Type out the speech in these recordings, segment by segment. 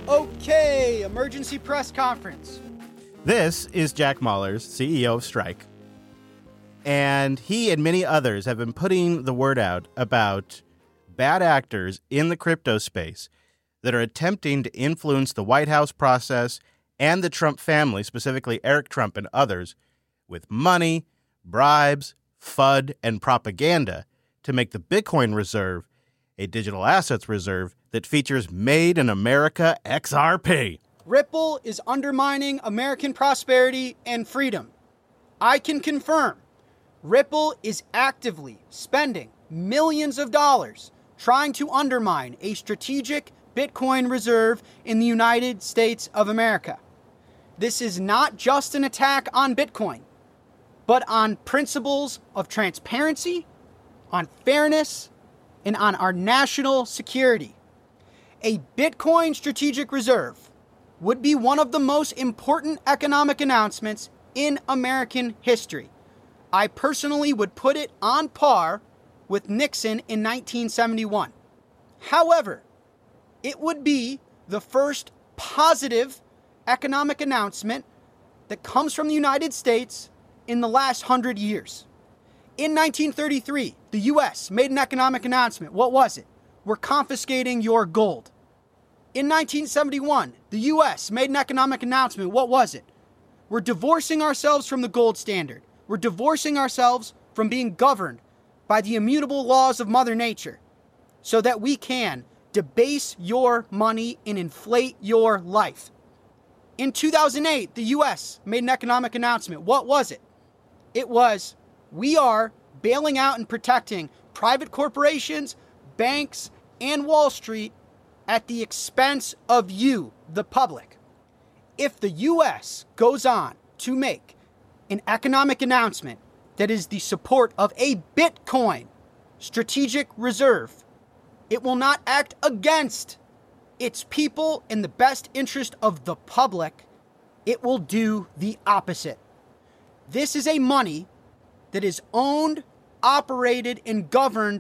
Okay, emergency press conference. This is Jack Mallers, CEO of Strike. And he and many others have been putting the word out about bad actors in the crypto space that are attempting to influence the White House process and the Trump family, specifically Eric Trump and others, with money, bribes, FUD, and propaganda to make the Bitcoin reserve a digital assets reserve that features Made in America XRP. Ripple is undermining American prosperity and freedom. I can confirm Ripple is actively spending millions of dollars trying to undermine a strategic Bitcoin reserve in the United States of America. This is not just an attack on Bitcoin, but on principles of transparency, on fairness, and on our national security. A Bitcoin strategic reserve would be one of the most important economic announcements in American history. I personally would put it on par with Nixon in 1971. However, it would be the first positive economic announcement that comes from the United States in the last 100 years. In 1933, the U.S. made an economic announcement. What was it? We're confiscating your gold. In 1971, the U.S. made an economic announcement. What was it? We're divorcing ourselves from the gold standard. We're divorcing ourselves from being governed by the immutable laws of Mother Nature so that we can debase your money and inflate your life. In 2008, the U.S. made an economic announcement. What was it? It was, we are bailing out and protecting private corporations, banks, and Wall Street at the expense of you, the public. If the U.S. goes on to make an economic announcement that is the support of a Bitcoin strategic reserve, it will not act against its people in the best interest of the public. It will do the opposite. This is a money that is owned, operated, and governed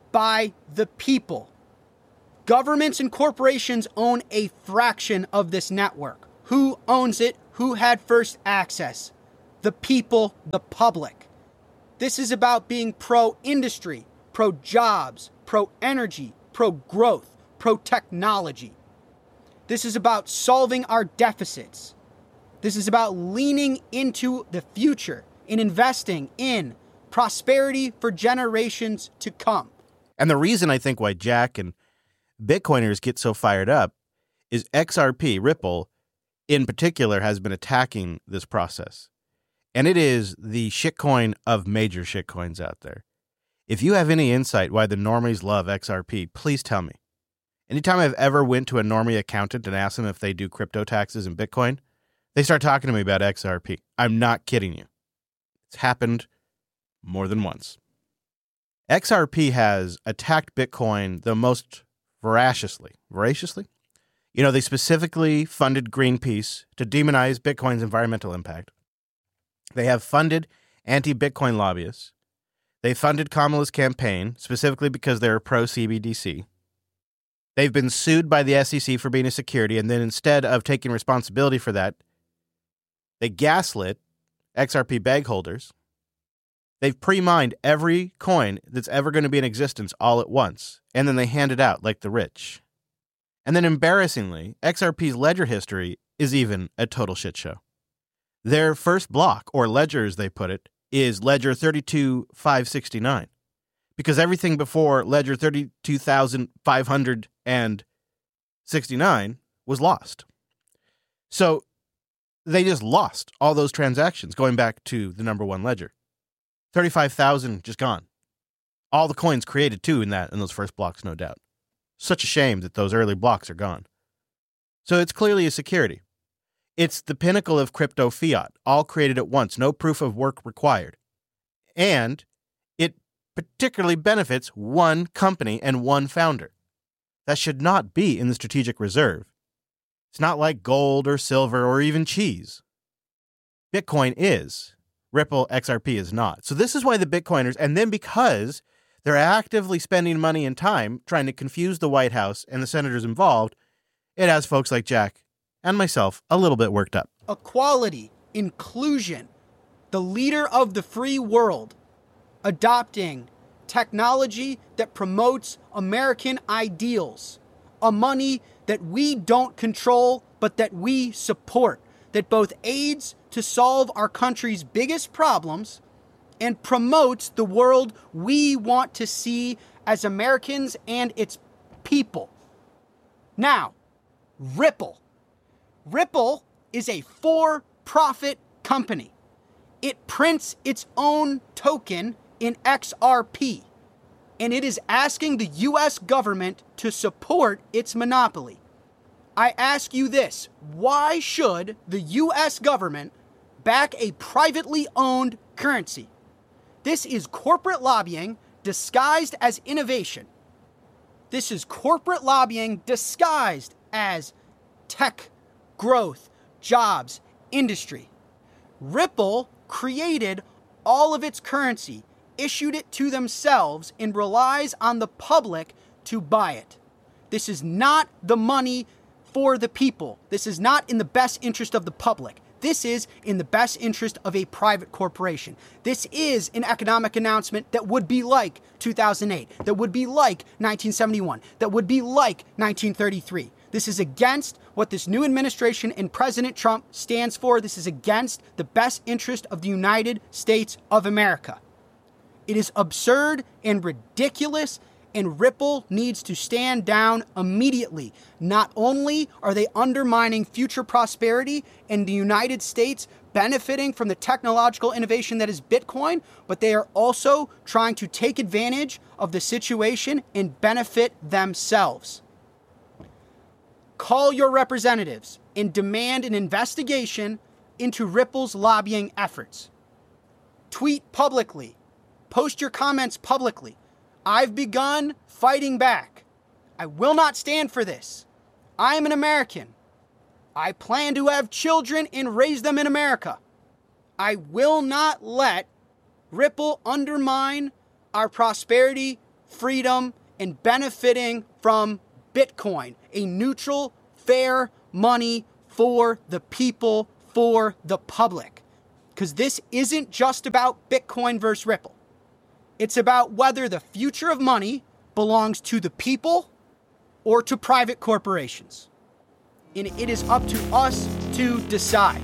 by the people. Governments and corporations own a fraction of this network. Who owns it? Who had first access? The people, the public. This is about being pro-industry, pro-jobs, pro-energy, pro-growth, pro-technology. This is about solving our deficits. This is about leaning into the future and investing in prosperity for generations to come. And the reason I think why Jack and Bitcoiners get so fired up is XRP, Ripple, in particular, has been attacking this process. And it is the shitcoin of major shitcoins out there. If you have any insight why the normies love XRP, please tell me. Anytime I've ever went to a normie accountant and asked them if they do crypto taxes in Bitcoin, they start talking to me about XRP. I'm not kidding you. It's happened more than once. XRP has attacked Bitcoin the most voraciously. Voraciously? You know, they specifically funded Greenpeace to demonize Bitcoin's environmental impact. They have funded anti-Bitcoin lobbyists. They funded Kamala's campaign, specifically because they're pro-CBDC. They've been sued by the SEC for being a security, and then instead of taking responsibility for that, they gaslit XRP bag holders. They've pre-mined every coin that's ever going to be in existence all at once, and then they hand it out like the rich. And then embarrassingly, XRP's ledger history is even a total shit show. Their first block, or ledger as they put it, is ledger 32569, because everything before ledger 32,569 was lost. So they just lost all those transactions going back to the number one ledger. 35,000 just gone. All the coins created too in those first blocks, no doubt. Such a shame that those early blocks are gone. So it's clearly a security. It's the pinnacle of crypto fiat, all created at once, no proof of work required. And it particularly benefits one company and one founder. That should not be in the strategic reserve. It's not like gold or silver or even cheese. Bitcoin is. Ripple XRP is not. So this is why the Bitcoiners, and then because they're actively spending money and time trying to confuse the White House and the senators involved it has folks like Jack and myself a little bit worked up. Equality, inclusion, the leader of the free world, adopting technology that promotes American ideals, a money that we don't control but that we support, that both aids to solve our country's biggest problems and promotes the world we want to see as Americans and its people. Now, Ripple. Ripple is a for-profit company. It prints its own token in XRP, and it is asking the U.S. government to support its monopoly. I ask you this: why should the U.S. government back a privately owned currency? This is corporate lobbying disguised as innovation. This is corporate lobbying disguised as tech, growth, jobs, industry. Ripple created all of its currency, issued it to themselves, and relies on the public to buy it. This is not the money for the people. This is not in the best interest of the public. This is in the best interest of a private corporation. This is an economic announcement that would be like 2008, that would be like 1971, that would be like 1933. This is against what this new administration and President Trump stands for. This is against the best interest of the United States of America. It is absurd and ridiculous, and Ripple needs to stand down immediately. Not only are they undermining future prosperity in the United States, benefiting from the technological innovation that is Bitcoin, but they are also trying to take advantage of the situation and benefit themselves. Call your representatives and demand an investigation into Ripple's lobbying efforts. Tweet publicly. Post your comments publicly. I've begun fighting back. I will not stand for this. I am an American. I plan to have children and raise them in America. I will not let Ripple undermine our prosperity, freedom, and benefiting from Bitcoin, a neutral, fair money for the people, for the public. Because this isn't just about Bitcoin versus Ripple. It's about whether the future of money belongs to the people or to private corporations. And it is up to us to decide.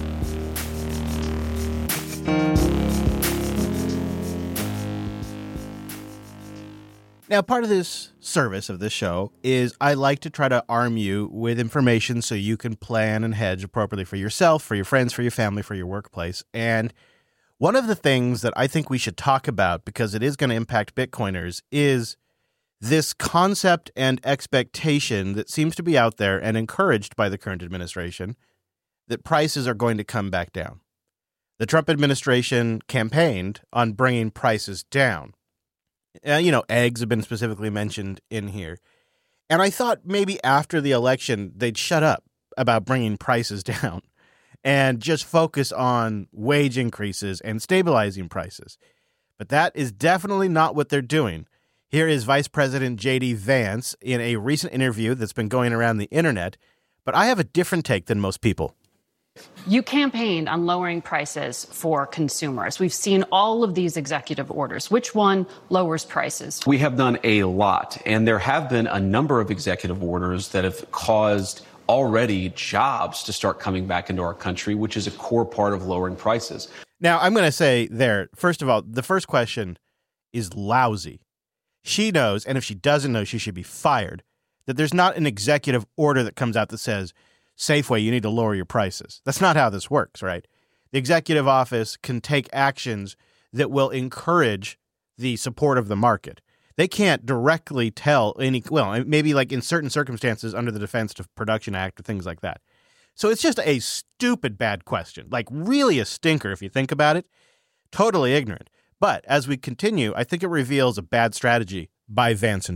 Now, part of this service of this show is I like to try to arm you with information so you can plan and hedge appropriately for yourself, for your friends, for your family, for your workplace. And one of the things that I think we should talk about, because it is going to impact Bitcoiners, is this concept and expectation that seems to be out there and encouraged by the current administration that prices are going to come back down. The Trump administration campaigned on bringing prices down. Eggs have been specifically mentioned in here. And I thought maybe after the election, they'd shut up about bringing prices down and just focus on wage increases and stabilizing prices. But that is definitely not what they're doing. Here is Vice President J.D. Vance in a recent interview that's been going around the internet, but I have a different take than most people. You campaigned on lowering prices for consumers. We've seen all of these executive orders. Which one lowers prices? We have done a lot, and there have been a number of executive orders that have caused already jobs to start coming back into our country, which is a core part of lowering prices. Now, I'm going to say there, first of all, the first question is lousy. She knows, and if she doesn't know, she should be fired, that there's not an executive order that comes out that says, Safeway, you need to lower your prices. That's not how this works, right? The executive office can take actions that will encourage the support of the market. They can't directly tell maybe like in certain circumstances under the Defense Production Act or things like that. So it's just a stupid bad question, like really a stinker if you think about it. Totally ignorant. But as we continue, I think it reveals a bad strategy by Vance and Trump.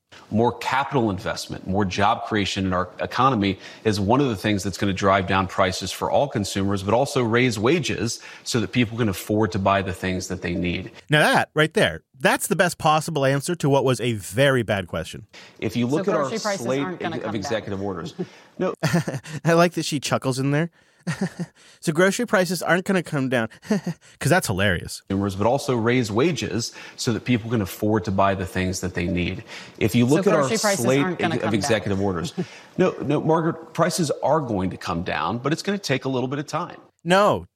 More capital investment, more job creation in our economy is one of the things that's going to drive down prices for all consumers, but also raise wages so that people can afford to buy the things that they need. Now that right there, that's the best possible answer to what was a very bad question. If you look at our slate of executive orders. No, I like that she chuckles in there. So grocery prices aren't going to come down because that's hilarious. But also raise wages so that people can afford to buy the things that they need. If you look at our slate of executive orders. No, Margaret, prices are going to come down, but it's going to take a little bit of time. No,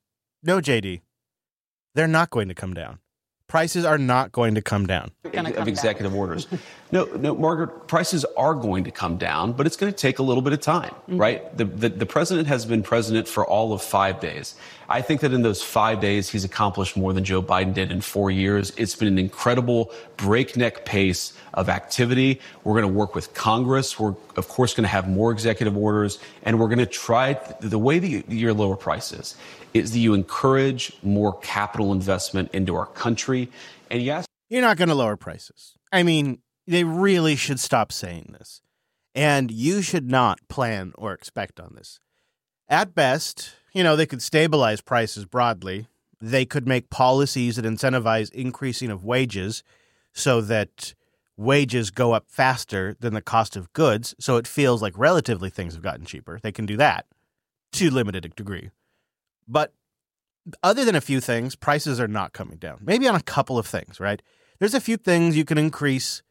JD. They're not going to come down. Prices are not going to come down. Of executive orders. No, Margaret, prices are going to come down, but it's going to take a little bit of time, right? The president has been president for all of 5 days. I think that in those 5 days, he's accomplished more than Joe Biden did in 4 years. It's been an incredible breakneck pace of activity. We're going to work with Congress. We're, of course, going to have more executive orders, and we're going to try the way that you lower prices is that you encourage more capital investment into our country. And yes, you're not going to lower prices. I mean, they really should stop saying this. And you should not plan or expect on this. At best, they could stabilize prices broadly. They could make policies that incentivize increasing of wages so that wages go up faster than the cost of goods. So it feels like relatively things have gotten cheaper. They can do that to a limited degree. But other than a few things, prices are not coming down. Maybe on a couple of things, right? There's a few things you can increase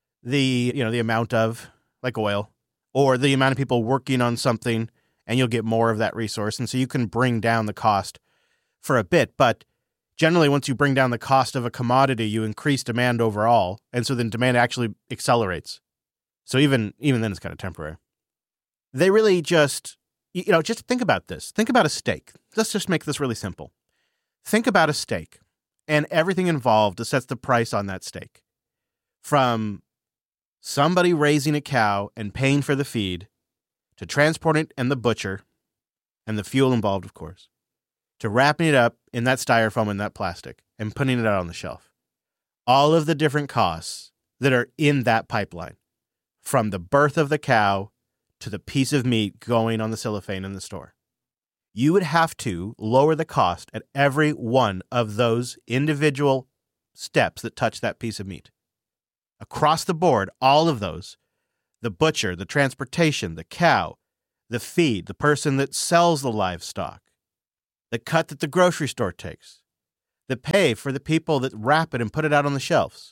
the amount of, like oil, or the amount of people working on something, and you'll get more of that resource. And so you can bring down the cost for a bit. But generally, once you bring down the cost of a commodity, you increase demand overall. And so then demand actually accelerates. So even then, it's kind of temporary. They really just think about this. Think about a steak. Let's just make this really simple. Think about a steak and everything involved that sets the price on that steak. From somebody raising a cow and paying for the feed, to transporting it and the butcher, and the fuel involved, of course, to wrapping it up in that styrofoam and that plastic and putting it out on the shelf. All of the different costs that are in that pipeline, from the birth of the cow to the piece of meat going on the cellophane in the store. You would have to lower the cost at every one of those individual steps that touch that piece of meat. Across the board, all of those, the butcher, the transportation, the cow, the feed, the person that sells the livestock, the cut that the grocery store takes, the pay for the people that wrap it and put it out on the shelves.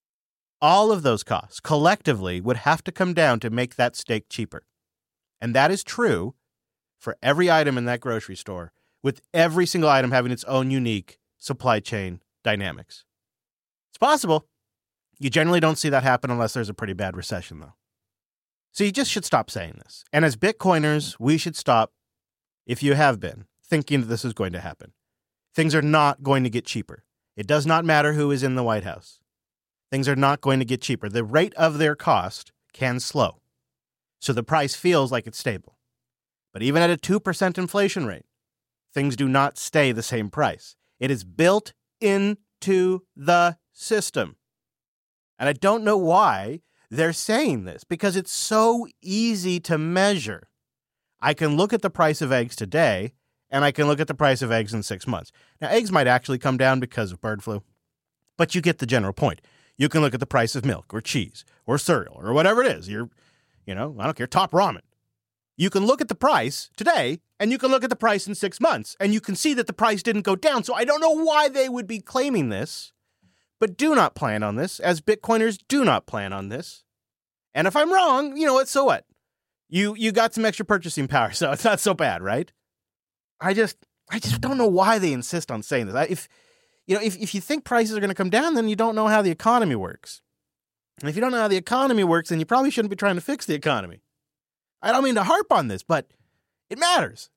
All of those costs collectively would have to come down to make that steak cheaper. And that is true for every item in that grocery store, with every single item having its own unique supply chain dynamics. It's possible. You generally don't see that happen unless there's a pretty bad recession, though. So you just should stop saying this. And as Bitcoiners, we should stop, if you have been, thinking that this is going to happen. Things are not going to get cheaper. It does not matter who is in the White House. Things are not going to get cheaper. The rate of their cost can slow. So the price feels like it's stable. But even at a 2% inflation rate, things do not stay the same price. It is built into the system. And I don't know why they're saying this, because it's so easy to measure. I can look at the price of eggs today, and I can look at the price of eggs in 6 months. Now, eggs might actually come down because of bird flu, but you get the general point. You can look at the price of milk or cheese or cereal or whatever it is. I don't care, top ramen. You can look at the price today, and you can look at the price in 6 months, and you can see that the price didn't go down. So I don't know why they would be claiming this, but do not plan on this, as Bitcoiners do not plan on this. And if I'm wrong, you know what, so what? You got some extra purchasing power, so it's not so bad, right? I just don't know why they insist on saying this. If you think prices are going to come down, then you don't know how the economy works. And if you don't know how the economy works, then you probably shouldn't be trying to fix the economy. I don't mean to harp on this, but it matters.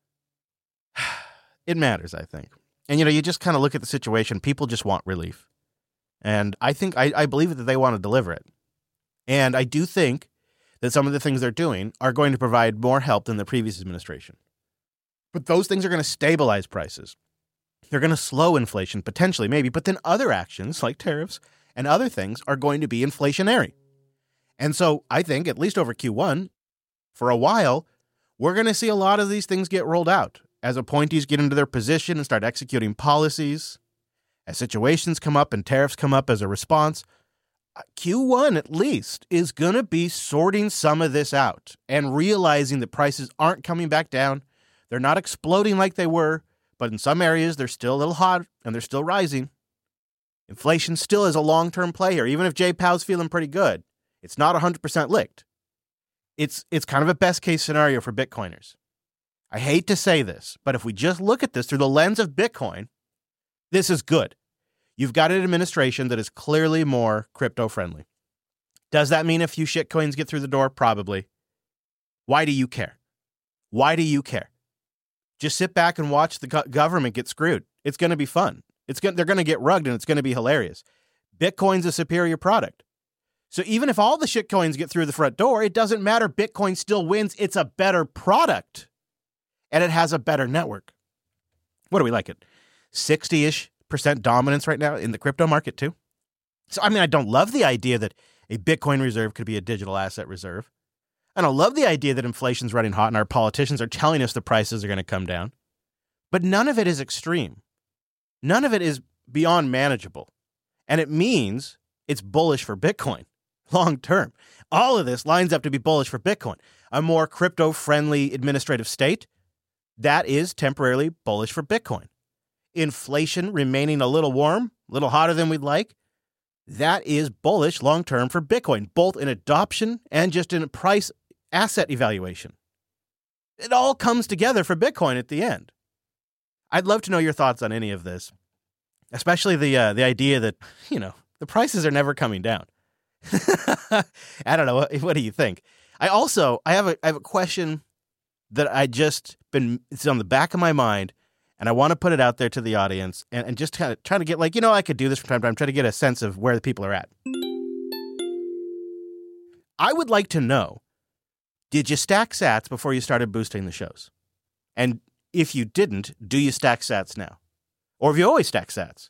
It matters, I think. And, you just kind of look at the situation. People just want relief. And I think, I believe that they want to deliver it. And I do think that some of the things they're doing are going to provide more help than the previous administration. But those things are going to stabilize prices. They're going to slow inflation, potentially, maybe. But then other actions, like tariffs and other things, are going to be inflationary. And so I think, at least over Q1, for a while, we're going to see a lot of these things get rolled out as appointees get into their position and start executing policies, as situations come up and tariffs come up as a response. Q1, at least, is going to be sorting some of this out and realizing that prices aren't coming back down. They're not exploding like they were, but in some areas, they're still a little hot and they're still rising. Inflation still is a long-term play here. Even if Jay Powell's feeling pretty good, it's not 100% licked. It's kind of a best-case scenario for Bitcoiners. I hate to say this, but if we just look at this through the lens of Bitcoin, this is good. You've got an administration that is clearly more crypto-friendly. Does that mean a few shitcoins get through the door? Probably. Why do you care? Why do you care? Just sit back and watch the government get screwed. It's going to be fun. They're going to get rugged, and it's going to be hilarious. Bitcoin's a superior product. So even if all the shitcoins get through the front door, it doesn't matter. Bitcoin still wins. It's a better product, and it has a better network. What do we like it? 60-ish% dominance right now in the crypto market too. So, I mean, I don't love the idea that a Bitcoin reserve could be a digital asset reserve. I don't love the idea that inflation's running hot and our politicians are telling us the prices are going to come down. But none of it is extreme. None of it is beyond manageable. And it means it's bullish for Bitcoin long term. All of this lines up to be bullish for Bitcoin. A more crypto-friendly administrative state, that is temporarily bullish for Bitcoin. Inflation remaining a little warm, a little hotter than we'd like, that is bullish long term for Bitcoin, both in adoption and just in price asset evaluation. It all comes together for Bitcoin at the end. I'd love to know your thoughts on any of this, especially the idea that, the prices are never coming down. I don't know. What do you think? I have a question that it's on the back of my mind, and I want to put it out there to the audience and just kind of try to get I could do this from time to time, try to get a sense of where the people are at. I would like to know, did you stack sats before you started boosting the shows? And if you didn't, do you stack sats now? Or have you always stacked sats?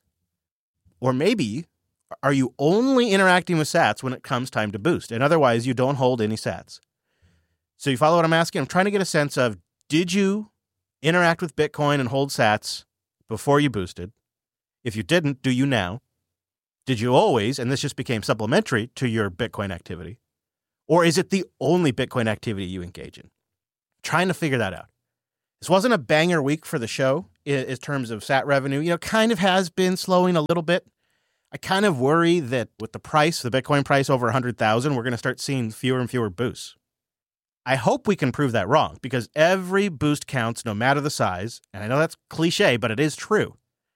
Or maybe, are you only interacting with sats when it comes time to boost, and otherwise you don't hold any sats? So you follow what I'm asking? I'm trying to get a sense of, did you interact with Bitcoin and hold sats before you boosted? If you didn't, do you now? Did you always, and this just became supplementary to your Bitcoin activity? Or is it the only Bitcoin activity you engage in? Trying to figure that out. This wasn't a banger week for the show in terms of sat revenue. Kind of has been slowing a little bit. I kind of worry that with the Bitcoin price over 100,000, we're going to start seeing fewer and fewer boosts. I hope we can prove that wrong, because every boost counts no matter the size. And I know that's cliche, but it is true.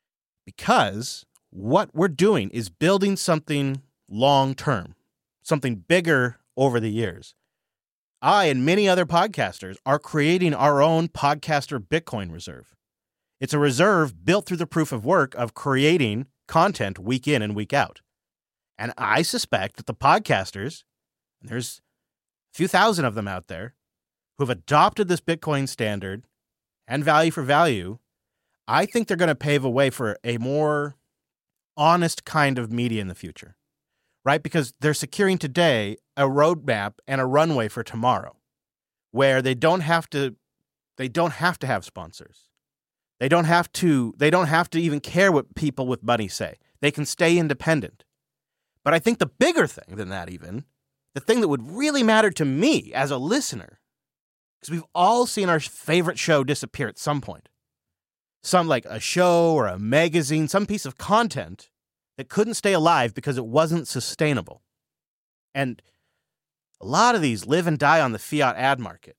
Because what we're doing is building something long-term, something bigger over the years. I and many other podcasters are creating our own podcaster Bitcoin reserve. It's a reserve built through the proof of work of creating content week in and week out. And I suspect that the podcasters, and there's a few thousand of them out there, who have adopted this Bitcoin standard and value for value, I think they're going to pave a way for a more honest kind of media in the future, right? Because they're securing today a roadmap and a runway for tomorrow, where they don't have to have sponsors. They don't have to even care what people with money say. They can stay independent. But I think the bigger thing than that, even, the thing that would really matter to me as a listener, because we've all seen our favorite show disappear at some point. Some like a show or a magazine, some piece of content that couldn't stay alive because it wasn't sustainable. And a lot of these live and die on the fiat ad market.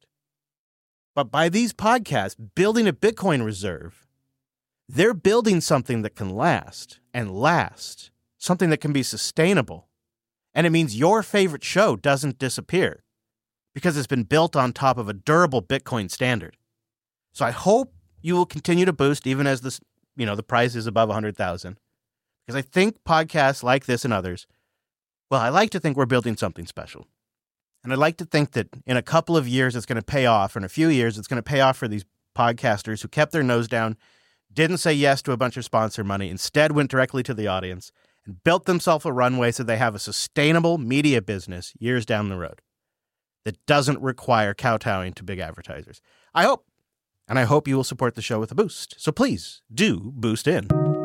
But by these podcasts building a Bitcoin reserve, they're building something that can last, something that can be sustainable. And it means your favorite show doesn't disappear because it's been built on top of a durable Bitcoin standard. So I hope you will continue to boost even as this, the price is above 100,000. Because I think podcasts like this and others, well, I like to think we're building something special. And I'd like to think that in a couple of years, it's going to pay off. Or in a few years, it's going to pay off for these podcasters who kept their nose down, didn't say yes to a bunch of sponsor money, instead went directly to the audience and built themselves a runway so they have a sustainable media business years down the road that doesn't require kowtowing to big advertisers. I hope you will support the show with a boost. So please do boost in.